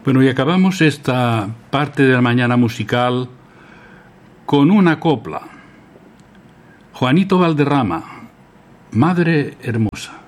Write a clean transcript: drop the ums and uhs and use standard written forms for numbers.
Bueno, y acabamos esta parte de la mañana musical con una copla. Juanito Valderrama, Madre Hermosa.